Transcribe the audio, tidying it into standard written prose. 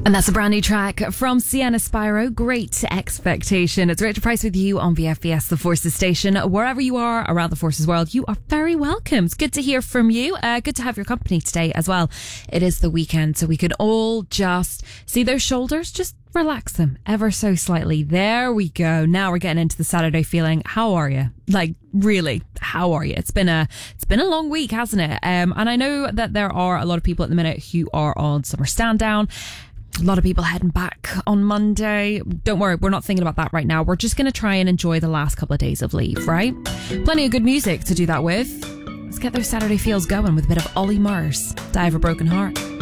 And that's a brand new track from Sienna Spyro, Great Expectation. It's Rachel Price with you on VFBS, the Forces Station. Wherever you are around the Forces world, you are very welcome. It's good to hear from you. Good to have your company today as well. It is the weekend, so we can all just see those shoulders, just relax them ever so slightly. There we go. Now we're getting into the Saturday feeling. How are you? Like, really, how are you? It's been a long week, hasn't it? And I know that there are a lot of people at the minute who are on summer stand down. A lot of people heading back on Monday. Don't worry, we're not thinking about that right now. We're just going to try and enjoy the last couple of days of leave, right? Plenty of good music to do that with. Let's get those Saturday feels going with a bit of Ollie Murs, Die of a Broken Heart.